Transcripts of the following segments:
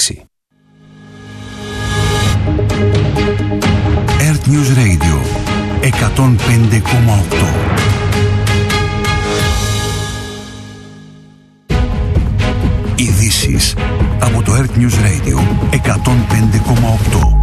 Earth News Radio 105,8. Ειδήσεις από το Earth News Radio 105,8.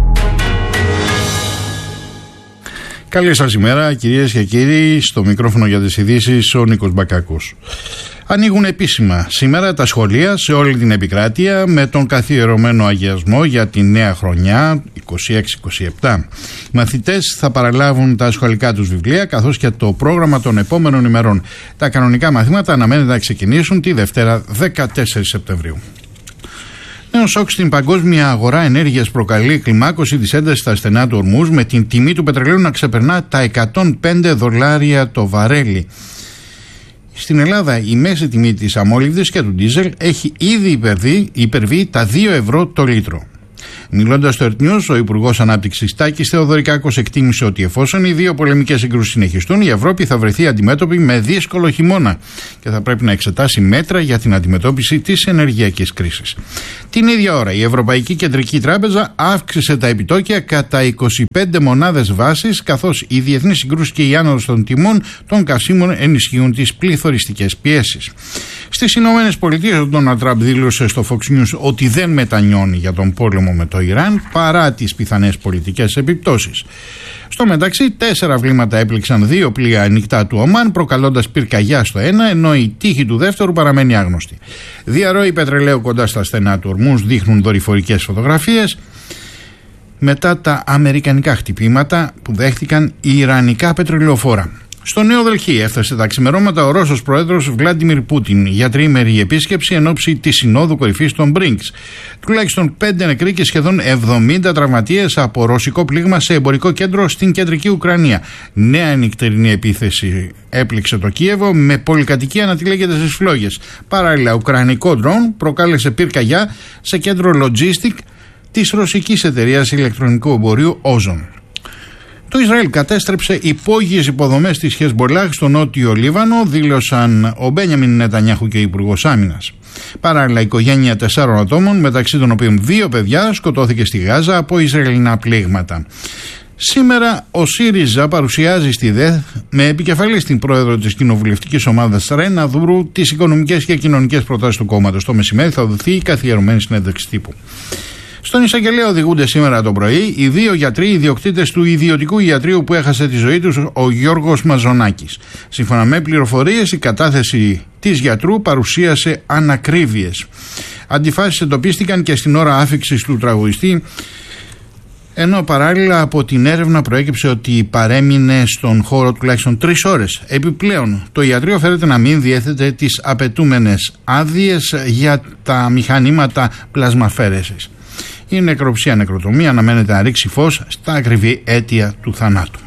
Καλή σας ημέρα, κυρίες και κύριοι. Στο μικρόφωνο για τις ειδήσεις ο Νίκος Μπακάκος. Ανοίγουν επίσημα σήμερα τα σχολεία σε όλη την επικράτεια με τον καθιερωμένο αγιασμό για τη νέα χρονιά 26-27. Οι μαθητές θα παραλάβουν τα σχολικά τους βιβλία καθώς και το πρόγραμμα των επόμενων ημερών. Τα κανονικά μαθήματα αναμένεται να ξεκινήσουν τη Δευτέρα 14 Σεπτεμβρίου. Νέο σοκ στην παγκόσμια αγορά ενέργειας προκαλεί κλιμάκωση της έντασης στα στενά του Ορμούζ, με την τιμή του πετρελαίου να ξεπερνά τα $105 το βαρέλι. Στην Ελλάδα η μέση τιμή της αμόλυβδης και του ντίζελ έχει ήδη υπερβεί τα 2 ευρώ το λίτρο. Μιλώντας στο Earth News, ο Υπουργός Ανάπτυξης Τάκης Θεοδωρικάκος εκτίμησε ότι εφόσον οι δύο πολεμικές συγκρούσεις συνεχιστούν, η Ευρώπη θα βρεθεί αντιμέτωπη με δύσκολο χειμώνα και θα πρέπει να εξετάσει μέτρα για την αντιμετώπιση της ενεργειακής κρίσης. Την ίδια ώρα, η Ευρωπαϊκή Κεντρική Τράπεζα αύξησε τα επιτόκια κατά 25 μονάδες βάσης, καθώς οι διεθνείς συγκρούσεις και η άνοδος των τιμών των καυσίμων ενισχύουν τις πληθωριστικές πιέσεις. Στις Ηνωμένες Πολιτείες, ο Ντόναλντ Τραμπ δήλωσε στο Fox News ότι δεν μετανιώνει για τον πόλεμο με το Ιράν παρά τις πιθανές πολιτικές επιπτώσεις. Στο μεταξύ, 4 βλήματα έπληξαν 2 πλοία ανοιχτά του Ομάν, προκαλώντας πυρκαγιά στο ένα, ενώ η τύχη του δεύτερου παραμένει άγνωστη. Διαρροή πετρελαίου κοντά στα στενά του Ορμούζ δείχνουν δορυφορικές φωτογραφίες μετά τα αμερικανικά χτυπήματα που δέχτηκαν οι ιρανικά πετρελαιοφόρα. Στο Νέο Δελχή έφτασε τα ξημερώματα ο Ρώσος πρόεδρος Βλάντιμιρ Πούτιν για τριήμερη επίσκεψη εν ώψη της Συνόδου Κορυφής των BRICS. Τουλάχιστον 5 νεκροί και σχεδόν 70 τραυματίες από ρωσικό πλήγμα σε εμπορικό κέντρο στην κεντρική Ουκρανία. Νέα νυχτερινή επίθεση έπληξε το Κίεβο με πολυκατοικία να τυλίγεται στις φλόγες. Παράλληλα, ουκρανικό ντρόν προκάλεσε πυρκαγιά σε κέντρο logistic της ρωσικής εταιρείας ηλεκτρονικού εμπορίου Ozon. Το Ισραήλ κατέστρεψε υπόγειες υποδομές της Χεσμπολάχ στο νότιο Λίβανο, δήλωσαν ο Μπένιαμιν Νετανιάχου και ο Υπουργός Άμυνας. Παράλληλα, η οικογένεια 4 ατόμων, μεταξύ των οποίων 2 παιδιά, σκοτώθηκε στη Γάζα από Ισραηλινά πλήγματα. Σήμερα ο ΣΥΡΙΖΑ παρουσιάζει στη ΔΕΘ με επικεφαλή στην πρόεδρο της κοινοβουλευτικής ομάδας Ρένα Δούρου τις οικονομικές και κοινωνικές προτάσεις του κόμματος. Το μεσημέρι θα δοθεί η καθιερωμένη συνέντευξη τύπου. Στον εισαγγελέα οδηγούνται σήμερα το πρωί οι 2 γιατροί ιδιοκτήτες του ιδιωτικού ιατρείου που έχασε τη ζωή τους, ο Γιώργος Μαζονάκης. Σύμφωνα με πληροφορίες, η κατάθεση της γιατρού παρουσίασε ανακρίβειες. Αντιφάσεις εντοπίστηκαν και στην ώρα άφιξης του τραγουδιστή, ενώ παράλληλα από την έρευνα προέκυψε ότι παρέμεινε στον χώρο τουλάχιστον 3 ώρες. Επιπλέον, το ιατρείο φέρεται να μην διέθετε τις απαιτούμενες άδειες για τα μηχανήματα πλασμαφαίρεσης. Η νεκροψία-νεκροτομία αναμένεται να ρίξει φως στα ακριβή αίτια του θανάτου.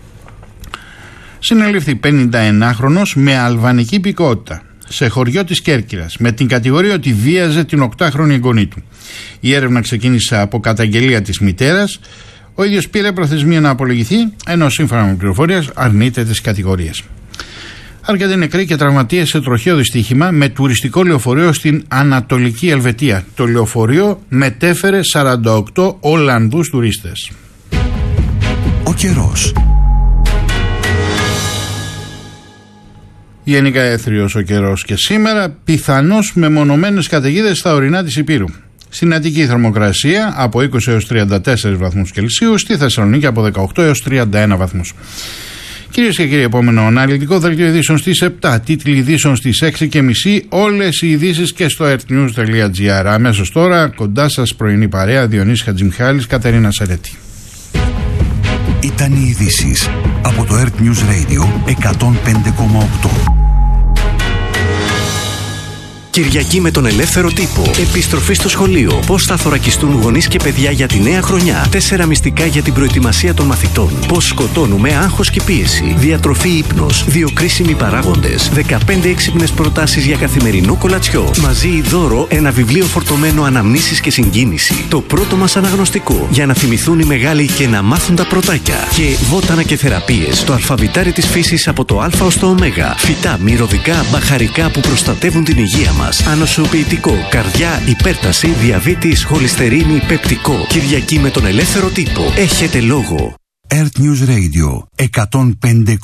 Συνελήφθη 51χρονος με αλβανική υπηκότητα σε χωριό της Κέρκυρας με την κατηγορία ότι βίαζε την 8χρονη εγγονή του. Η έρευνα ξεκίνησε από καταγγελία της μητέρας. Ο ίδιος πήρε προθεσμία να απολογηθεί, ενώ σύμφωνα με πληροφορίες αρνείται τις κατηγορίες. Αρκετοί νεκροί και τραυματίες σε τροχαίο δυστύχημα με τουριστικό λεωφορείο στην Ανατολική Ελβετία. Το λεωφορείο μετέφερε 48 Ολλανδούς τουρίστες. Ο καιρός. Γενικά έθριος ο καιρός και σήμερα, πιθανώς με μονομένες καταιγίδες στα ορεινά της Υπήρου. Στην Αττική θερμοκρασία από 20 έως 34 βαθμούς Κελσίου, στη Θεσσαλονίκη από 18 έως 31 βαθμούς. Κυρίες και κύριοι, επόμενο αναλυτικό δελτίο ειδήσεων στις 7, τίτλοι ειδήσεων στις 6:30, όλες οι ειδήσεις και στο earthnews.gr. Αμέσως τώρα, κοντά σας πρωινή παρέα, Διονύσης Χατζημιχάλης, Κατερίνα Σαρέτη. Ήταν οι ειδήσεις από το Earth News Radio 105,8. Κυριακή με τον ελεύθερο τύπο. Επιστροφή στο σχολείο. Πώς θα θωρακιστούν γονείς και παιδιά για τη νέα χρονιά. 4 μυστικά για την προετοιμασία των μαθητών. Πώς σκοτώνουμε άγχος και πίεση. Διατροφή, ύπνος. 2 κρίσιμοι παράγοντες. 15 έξυπνες προτάσεις για καθημερινό κολατσιό. Μαζί δώρο ένα βιβλίο φορτωμένο αναμνήσεις και συγκίνηση. Το πρώτο μας αναγνωστικό. Για να θυμηθούν οι μεγάλοι και να μάθουν τα πρωτάκια. Και βότανα και θεραπείες. Το αλφαβητάρι της φύσης από το Α ως το Ω. Φυτά, μυρωδικά, μπαχαρικά που προστατεύουν την υγεία μας. μας. Ανοσοποιητικό, καρδιά, υπέρταση, διαβήτης, χολυστερίνη, πεπτικό. Κυριακή με τον ελεύθερο τύπο. Έχετε λόγο. Earth News Radio 105,8.